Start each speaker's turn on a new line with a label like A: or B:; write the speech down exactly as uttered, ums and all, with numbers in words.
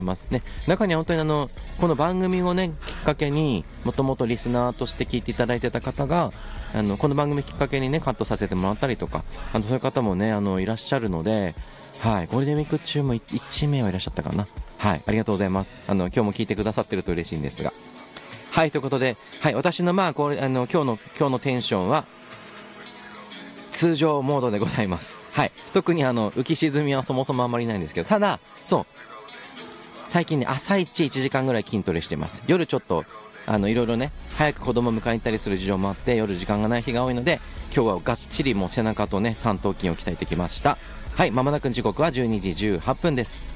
A: ますね。中には本当にあのこの番組をねきっかけにもともとリスナーとして聞いていただいてた方があのこの番組きっかけにねカットさせてもらったりとか、あのそういう方もねあのいらっしゃるので、はい、ゴールデンウィーク中もいちめいはいらっしゃったかな。はい、ありがとうございます。あの今日も聞いてくださってると嬉しいんですが、はい、ということで、はい、私のまあこれあの今日の今日のテンションは通常モードでございます。はい、特にあの浮き沈みはそもそもあまりないんですけど、ただそう最近ね朝一いちじかんぐらい筋トレしてます。夜ちょっとあのいろいろね早く子供迎えに行ったりする事情もあって夜時間がない日が多いので、今日はがっちりもう背中とね三頭筋を鍛えてきました。はい、まもなく時刻はじゅうにじじゅうはっぷんです。